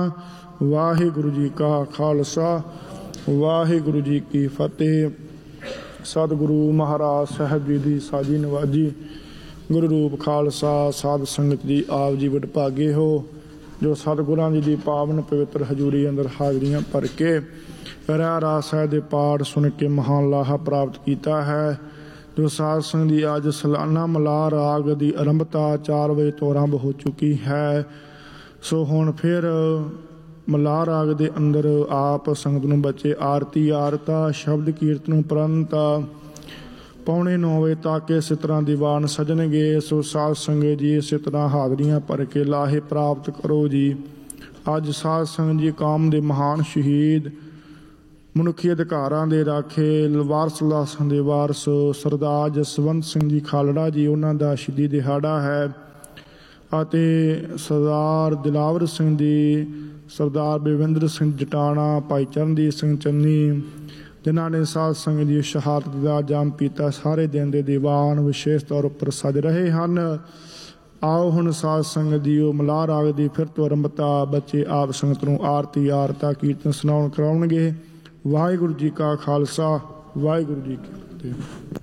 ਵਾਹਿਗੁਰੂ ਜੀ ਕਾ ਖਾਲਸਾ ਵਾਹਿਗੁਰੂ ਜੀ ਕੀ ਫਤਿਹ। ਸਤਿਗੁਰੂ ਮਹਾਰਾਜ ਸਾਹਿਬ ਜੀ ਦੀ ਸਾਜੀ ਨਵਾਜੀ। ਗੁਰੂ ਰੂਪ ਖਾਲਸਾ ਸਾਧ ਸੰਗਤ ਜੀ, ਆਪ ਜੀ ਵਡਭਾਗੇ ਹੋ ਜੋ ਸਤਿਗੁਰਾਂ ਜੀ ਦੀ ਪਾਵਨ ਪਵਿੱਤਰ ਹਜ਼ੂਰੀ ਅੰਦਰ ਹਾਜ਼ਰੀਆਂ ਭਰ ਕੇ ਰਹਿਰਾਸ ਸਾਹਿਬ ਦੇ ਪਾਠ ਸੁਣ ਕੇ ਮਹਾਨ ਲਾਹਾ ਪ੍ਰਾਪਤ ਕੀਤਾ ਹੈ। ਜੋ ਸਾਧ ਸੰਗਤ ਦੀ ਅੱਜ ਸਾਲਾਨਾ ਮਲਾਹ ਰਾਗ ਦੀ ਆਰੰਭਤਾ 4 ਵਜੇ ਤੋਂ ਆਰੰਭ ਹੋ ਚੁੱਕੀ ਹੈ। ਸੋ ਹੁਣ ਫਿਰ ਮਲਾਹ ਰਾਗ ਦੇ ਅੰਦਰ ਆਪ ਸੰਗਤ ਨੂੰ ਬੱਚੇ ਆਰਤੀ ਆਰਤਾ ਸ਼ਬਦ ਕੀਰਤਨ ਉਪਰੰਤ 8:45 ਵਜੇ ਤੱਕ ਇਸੇ ਤਰ੍ਹਾਂ ਦੀਵਾਨ ਸਜਣਗੇ। ਸੋ ਸਾਧ ਸੰਗਤ ਜੀ ਇਸੇ ਤਰ੍ਹਾਂ ਹਾਜ਼ਰੀਆਂ ਭਰ ਕੇ ਲਾਹੇ ਪ੍ਰਾਪਤ ਕਰੋ ਜੀ। ਅੱਜ ਸਾਧ ਸੰਗਤ ਜੀ ਕੌਮ ਦੇ ਮਹਾਨ ਸ਼ਹੀਦ, ਮਨੁੱਖੀ ਅਧਿਕਾਰਾਂ ਦੇ ਰਾਖੇ, ਵਾਰਸ ਲਾਸਾਂ ਦੇ ਵਾਰਸ ਸਰਦਾਰ ਜਸਵੰਤ ਸਿੰਘ ਜੀ ਖਾਲੜਾ ਜੀ, ਉਹਨਾਂ ਦਾ ਸ਼ਹੀਦੀ ਦਿਹਾੜਾ ਹੈ। ਅਤੇ ਸਰਦਾਰ ਦਿਲਾਵਰ ਸਿੰਘ ਦੀ, ਸਰਦਾਰ ਬਲਵਿੰਦਰ ਸਿੰਘ ਜਟਾਣਾ, ਭਾਈ ਚਰਨਜੀਤ ਸਿੰਘ ਚੰਨੀ, ਜਿਨ੍ਹਾਂ ਨੇ ਸਾਧ ਸੰਗਤ ਦੀ ਸ਼ਹਾਦਤ ਦਾ ਜਾਮ ਪੀਤਾ, ਸਾਰੇ ਦਿਨ ਦੇ ਦੀਵਾਨ ਵਿਸ਼ੇਸ਼ ਤੌਰ ਉੱਪਰ ਸਜ ਰਹੇ ਹਨ। ਆਓ ਹੁਣ ਸਾਧ ਸੰਗਤ ਜੀਓ ਮਲਾਹ ਰਾਗ ਦੀ ਫਿਰ ਤੋਂ ਆਰੰਭਤਾ ਬੱਚੇ ਆਪ ਸੰਗਤ ਨੂੰ ਆਰਤੀ ਆਰਤਾ ਕੀਰਤਨ ਸੁਣਾਉਣ ਕਰਾਉਣਗੇ। ਵਾਹਿਗੁਰੂ ਜੀ ਕਾ ਖਾਲਸਾ ਵਾਹਿਗੁਰੂ ਜੀ ਕੀ ਫਤਿਹ।